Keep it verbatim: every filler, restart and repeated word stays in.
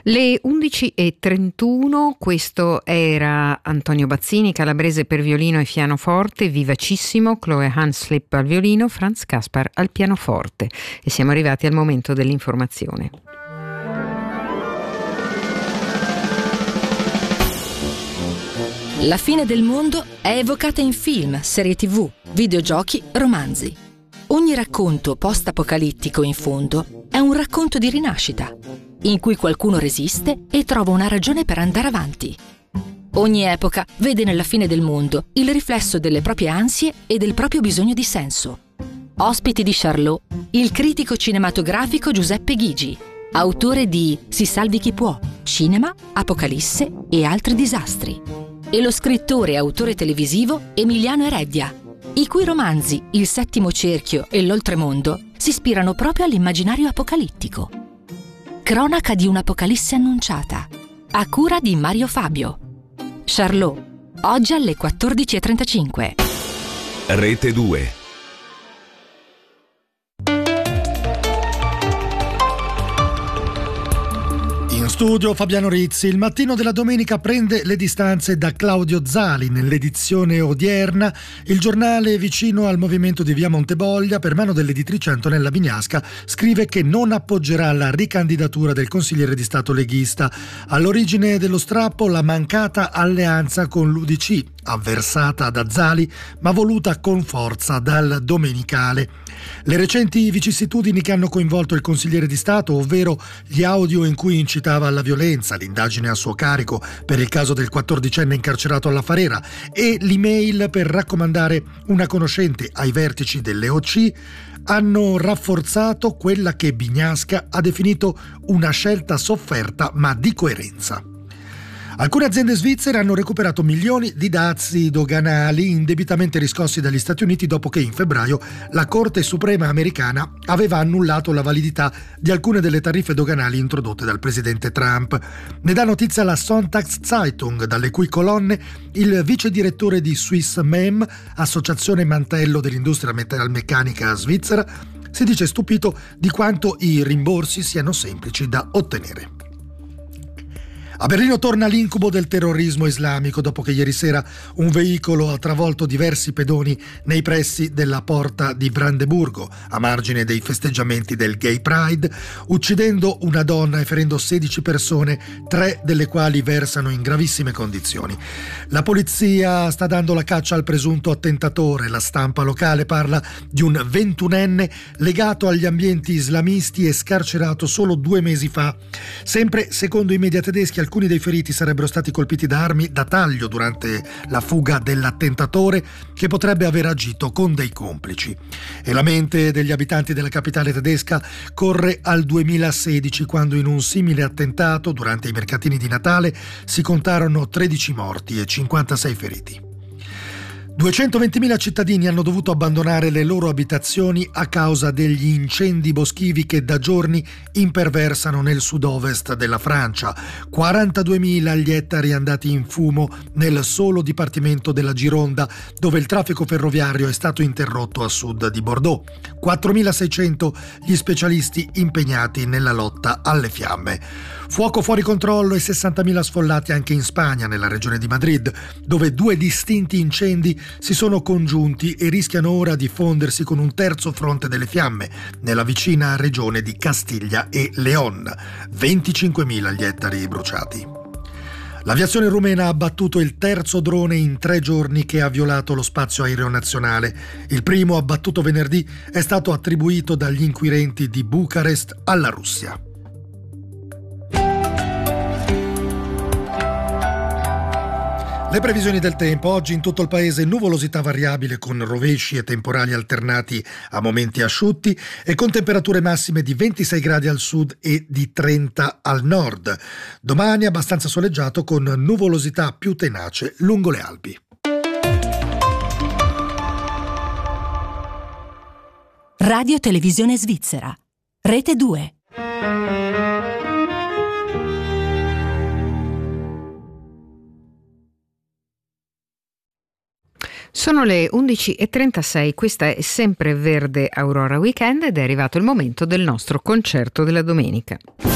Le undici e trentuno, questo era Antonio Bazzini, calabrese per violino e pianoforte, vivacissimo, Chloe Hanslip al violino, Franz Kaspar al pianoforte. E siamo arrivati al momento dell'informazione. La fine del mondo è evocata in film, serie tivù, videogiochi, romanzi. Ogni racconto post-apocalittico, in fondo, è un racconto di rinascita, in cui qualcuno resiste e trova una ragione per andare avanti. Ogni epoca vede nella fine del mondo il riflesso delle proprie ansie e del proprio bisogno di senso. Ospiti di Charlot, il critico cinematografico Giuseppe Ghigi, autore di Si salvi chi può, Cinema, Apocalisse e altri disastri, e lo scrittore e autore televisivo Emiliano Ereddia, i cui romanzi Il settimo cerchio e L'oltremondo si ispirano proprio all'immaginario apocalittico. Cronaca di un'apocalisse annunciata, a cura di Mario Fabio. Charlot, oggi alle quattordici e trentacinque. Rete due. In studio Fabiano Rizzi. Il mattino della domenica prende le distanze da Claudio Zali. Nell'edizione odierna il giornale vicino al movimento di via Monteboglia, per mano dell'editrice Antonella Bignasca, scrive che non appoggerà la ricandidatura del consigliere di Stato leghista. All'origine dello strappo la mancata alleanza con l'U D C, avversata da Zali ma voluta con forza dal Domenicale. Le recenti vicissitudini che hanno coinvolto il consigliere di Stato, ovvero gli audio in cui incitava alla violenza, l'indagine a suo carico per il caso del quattordicenne incarcerato alla Farera e l'email per raccomandare una conoscente ai vertici delle O C, hanno rafforzato quella che Bignasca ha definito una scelta sofferta ma di coerenza. Alcune aziende svizzere hanno recuperato milioni di dazi doganali indebitamente riscossi dagli Stati Uniti dopo che in febbraio la Corte Suprema americana aveva annullato la validità di alcune delle tariffe doganali introdotte dal presidente Trump. Ne dà notizia la Sonntagszeitung, dalle cui colonne il vice direttore di Swiss M E M, associazione mantello dell'industria metalmeccanica svizzera, si dice stupito di quanto i rimborsi siano semplici da ottenere. A Berlino torna l'incubo del terrorismo islamico dopo che ieri sera un veicolo ha travolto diversi pedoni nei pressi della porta di Brandeburgo, a margine dei festeggiamenti del Gay Pride, uccidendo una donna e ferendo sedici persone, tre delle quali versano in gravissime condizioni. La polizia sta dando la caccia al presunto attentatore. La stampa locale parla di un ventunenne legato agli ambienti islamisti e scarcerato solo due mesi fa. Sempre secondo i media tedeschi, alcuni dei feriti sarebbero stati colpiti da armi da taglio durante la fuga dell'attentatore, che potrebbe aver agito con dei complici. E la mente degli abitanti della capitale tedesca corre al duemilasedici, quando in un simile attentato durante i mercatini di Natale si contarono tredici morti e cinquantasei feriti. duecentoventimila cittadini hanno dovuto abbandonare le loro abitazioni a causa degli incendi boschivi che da giorni imperversano nel sud-ovest della Francia. quarantaduemila gli ettari andati in fumo nel solo dipartimento della Gironda, dove il traffico ferroviario è stato interrotto a sud di Bordeaux. quattromilaseicento gli specialisti impegnati nella lotta alle fiamme. Fuoco fuori controllo e sessantamila sfollati anche in Spagna, nella regione di Madrid, dove due distinti incendi si sono congiunti e rischiano ora di fondersi con un terzo fronte delle fiamme nella vicina regione di Castiglia e León. venticinquemila gli ettari bruciati. L'aviazione rumena ha abbattuto il terzo drone in tre giorni che ha violato lo spazio aereo nazionale. Il primo, abbattuto venerdì, è stato attribuito dagli inquirenti di Bucarest alla Russia. Le previsioni del tempo: oggi in tutto il paese nuvolosità variabile con rovesci e temporali alternati a momenti asciutti e con temperature massime di ventisei gradi al sud e di trenta al nord. Domani abbastanza soleggiato con nuvolosità più tenace lungo le Alpi. Radio Televisione Svizzera, Rete due. Sono le undici e trentasei, questa è sempre Verde Aurora Weekend ed è arrivato il momento del nostro concerto della domenica.